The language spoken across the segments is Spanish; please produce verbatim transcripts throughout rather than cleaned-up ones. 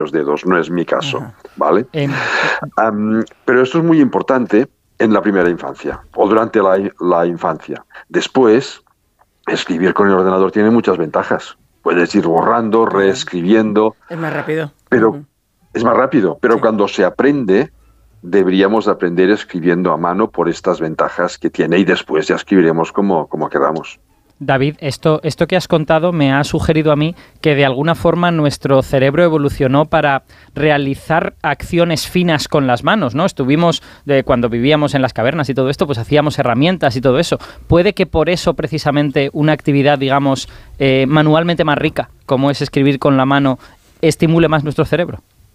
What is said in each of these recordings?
los dedos, no es mi caso, Ajá. ¿vale? Eh, Um, pero esto es muy importante en la primera infancia o durante la, la infancia. Después, escribir con el ordenador tiene muchas ventajas. Puedes ir borrando, reescribiendo. Es más rápido. Pero Uh-huh. es más rápido. Pero Sí. cuando se aprende, deberíamos aprender escribiendo a mano por estas ventajas que tiene y después ya escribiremos como, como queramos. David, esto, esto que has contado me ha sugerido a mí que de alguna forma nuestro cerebro evolucionó para realizar acciones finas con las manos, ¿no? Estuvimos, de cuando vivíamos en las cavernas y todo esto, pues hacíamos herramientas y todo eso. ¿Puede que por eso precisamente una actividad, digamos, eh, manualmente más rica, como es escribir con la mano, estimule más nuestro cerebro?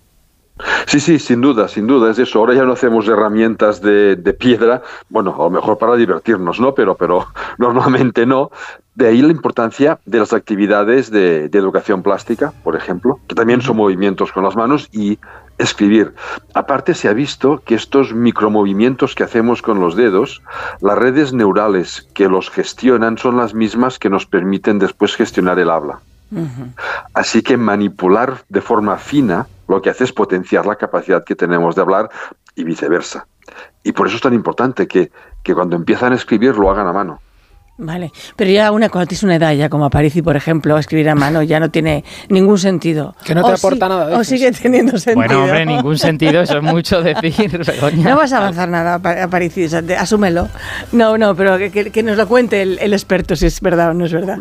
Sí, sí, sin duda, sin duda, es eso. Ahora ya no hacemos herramientas de, de piedra, bueno, a lo mejor para divertirnos, ¿no? Pero, pero normalmente no. De ahí la importancia de las actividades de, de educación plástica, por ejemplo, que también son movimientos con las manos y escribir. Aparte, se ha visto que estos micromovimientos que hacemos con los dedos, las redes neurales que los gestionan son las mismas que nos permiten después gestionar el habla. Uh-huh. Así que manipular de forma fina lo que hace es potenciar la capacidad que tenemos de hablar y viceversa. Y por eso es tan importante que, que cuando empiezan a escribir lo hagan a mano. Vale, pero ya una, cuando tienes una edad ya como Aparici, por ejemplo, escribir a mano ya no tiene ningún sentido. Que no te o aporta sí, nada. O sigue teniendo sentido. Bueno, hombre, ningún sentido, eso es mucho decir, Begoña. No vas a avanzar nada, Aparici, o sea, asúmelo. No, no, pero que, que, que nos lo cuente el, el experto si es verdad o no es verdad.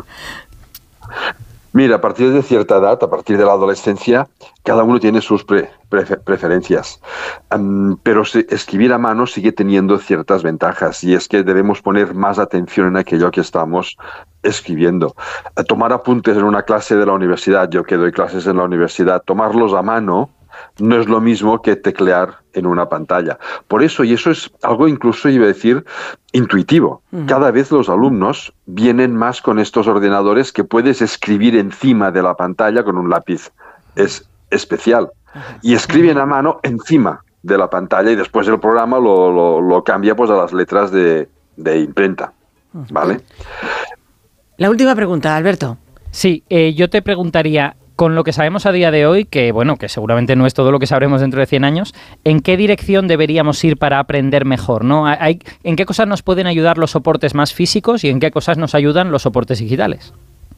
Mira, a partir de cierta edad, a partir de la adolescencia, cada uno tiene sus pre, prefer, preferencias. Um, pero se, escribir a mano sigue teniendo ciertas ventajas y es que debemos poner más atención en aquello que estamos escribiendo. A tomar apuntes en una clase de la universidad, yo que doy clases en la universidad, tomarlos a mano no es lo mismo que teclear en una pantalla. Por eso, y eso es algo incluso, iba a decir, intuitivo. Uh-huh. Cada vez los alumnos vienen más con estos ordenadores que puedes escribir encima de la pantalla con un lápiz es especial. Uh-huh. Y escriben a mano encima de la pantalla y después el programa lo, lo, lo cambia pues a las letras de, de imprenta. Uh-huh. ¿Vale? La última pregunta, Alberto. Sí, eh, yo te preguntaría, con lo que sabemos a día de hoy, que bueno, que seguramente no es todo lo que sabremos dentro de cien años, ¿en qué dirección deberíamos ir para aprender mejor, ¿no? Hay, ¿En qué cosas nos pueden ayudar los soportes más físicos y en qué cosas nos ayudan los soportes digitales?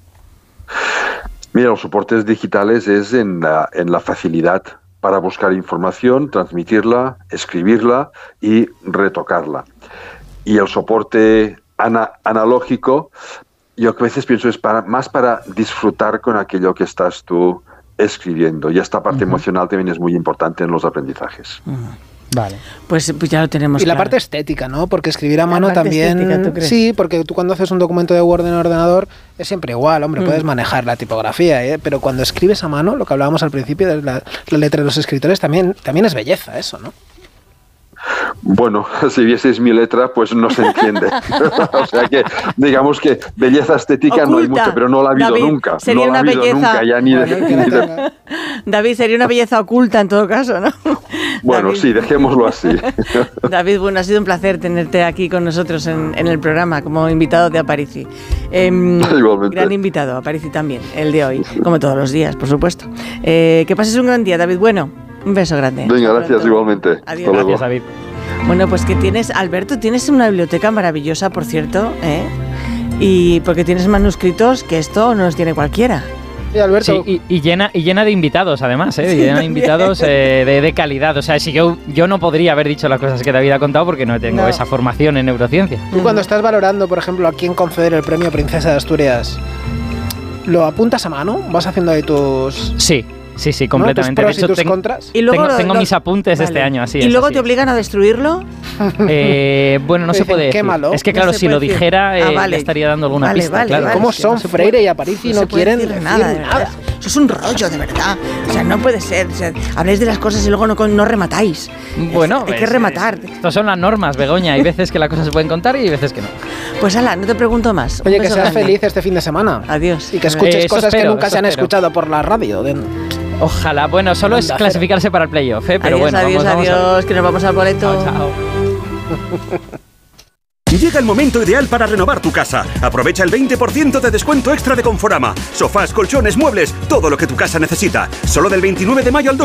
Mira, los soportes digitales es en la, en la facilidad para buscar información, transmitirla, escribirla y retocarla. Y el soporte ana, analógico, yo a veces pienso es para, más para disfrutar con aquello que estás tú escribiendo. Y esta parte uh-huh. emocional también es muy importante en los aprendizajes. Uh-huh. Vale. Pues, pues ya lo tenemos. Y claro. la parte estética, ¿no? Porque escribir a la mano también... Estética, ¿tú crees? Sí, porque tú cuando haces un documento de Word en el ordenador es siempre igual, hombre, uh-huh. puedes manejar la tipografía, ¿eh? Pero cuando escribes a mano, lo que hablábamos al principio de la, la letra de los escritores, también, también es belleza eso, ¿no? Bueno, si vieseis mi letra, pues no se entiende. O sea que, digamos que belleza estética oculta. No hay mucha, pero no la ha habido David, nunca. Sería no una la ha habido belleza. Nunca, ya ni de, ni de... David, sería una belleza oculta en todo caso, ¿no? Bueno, David. Sí, dejémoslo así. David, bueno, ha sido un placer tenerte aquí con nosotros en, en el programa como invitado de Aparici. Eh, Igualmente. Gran invitado, Aparici también, el de hoy, como todos los días, por supuesto. Eh, que pases un gran día, David. Bueno, un beso grande. Venga, gracias igualmente. Adiós. Gracias, David. Bueno, pues que tienes, Alberto, tienes una biblioteca maravillosa, por cierto, ¿eh? Y porque tienes manuscritos que esto no los tiene cualquiera. Sí, Alberto. Sí, y, y, llena, y llena de invitados, además, ¿eh? Sí, llena de invitados eh, de, de calidad. O sea, si yo, yo no podría haber dicho las cosas que David ha contado porque no tengo no. esa formación en neurociencia. Tú cuando estás valorando, por ejemplo, a quién conceder el premio Princesa de Asturias, ¿lo apuntas a mano? ¿Vas haciendo ahí tus...? Sí. Sí, sí, completamente. ¿No? ¿Tus pros de hecho, y tus tengo, contras? ¿Y luego tengo, lo, tengo lo, mis apuntes vale. este año, así ¿Y es, luego así te obligan a destruirlo? Eh, bueno, no se puede decir. Quémalo. Es que claro, no si lo decir. dijera, eh, ah, vale. ya estaría dando alguna vale, pista, vale, claro. Vale, ¿Cómo sí, son no se Freire puede, y Aparici? No, no quieren decir decir nada, nada. Eso es un rollo, de verdad. O sea, no puede ser. O sea, habléis de las cosas y luego no, no rematáis. Bueno, es, hay que es, rematar. Es, estas son las normas, Begoña. Hay veces que las cosas se pueden contar y hay veces que no. Pues ala, no te pregunto más. Oye, que seas grande. Feliz este fin de semana. Adiós. Y que escuches eh, cosas espero, que nunca se han espero. escuchado por la radio. De... Ojalá. Bueno, solo es clasificarse para el playoff, ¿eh? Pero adiós, bueno, adiós, vamos, adiós, vamos a... que nos vamos al boleto. Chao, chao. Llega el momento ideal para renovar tu casa. Aprovecha el veinte por ciento de descuento extra de Conforama. Sofás, colchones, muebles, todo lo que tu casa necesita. Solo del veintinueve de mayo al dos